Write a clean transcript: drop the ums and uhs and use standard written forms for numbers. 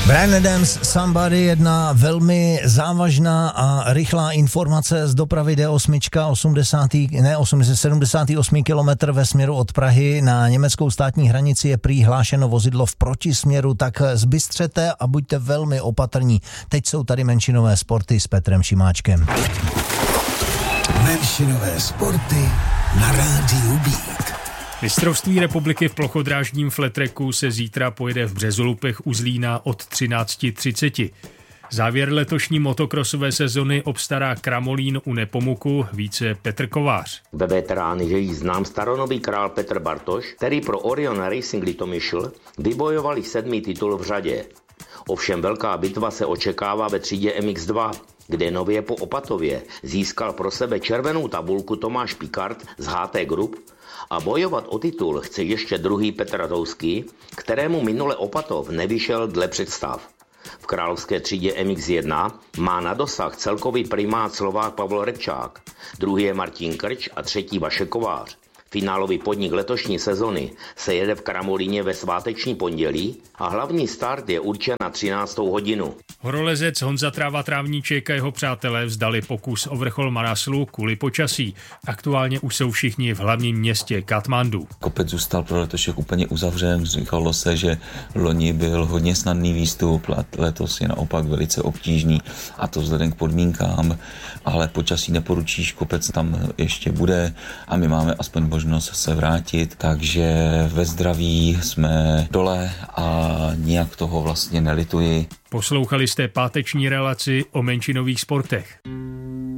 Bryan Adams, Somebody, jedna velmi závažná a rychlá informace z dopravy D8, 78 kilometr ve směru od Prahy na německou státní hranici je prý hlášeno vozidlo v protisměru, tak zbystřete a buďte velmi opatrní. Teď jsou tady menšinové sporty s Petrem Šimáčkem. Menšinové sporty na rádiu Beat. Mistrovství republiky v plochodrážním flattracku se zítra pojede v Březolupech u Zlína od 13:30. Závěr letošní motokrosové sezony obstará Kramolín u Nepomuku, více Petr Kovář. Ve veterány je znám staronový král Petr Bartoš, který pro Orion Racing Litomyšl vybojoval 7. titul v řadě. Ovšem velká bitva se očekává ve třídě MX2, kde nově po Opatově získal pro sebe červenou tabulku Tomáš Pikard z HT Group a bojovat o titul chce ještě druhý Petr Ratouský, kterému minule Opatov nevyšel dle představ. V královské třídě MX1 má na dosah celkový primát Slovák Pavel Repčák, druhý je Martin Krč a třetí Vašek Kovář. Finálový podnik letošní sezony se jede v Kramolíně ve sváteční pondělí a hlavní start je určen na 13. hodinu. Horolezec Honza Tráva Trávníček a jeho přátelé vzdali pokus o vrchol Manaslu kvůli počasí. Aktuálně už jsou všichni v hlavním městě Katmandu. Kopec zůstal pro letošek úplně uzavřen. Říkalo se, že loni byl hodně snadný výstup, letos je naopak velice obtížný, a to vzhledem k podmínkám, ale počasí neporučíš, kopec tam ještě bude a my máme aspoň možnost se vrátit, takže ve zdraví jsme dole a nijak toho vlastně nelituji. Poslouchali jste páteční relaci o menšinových sportech.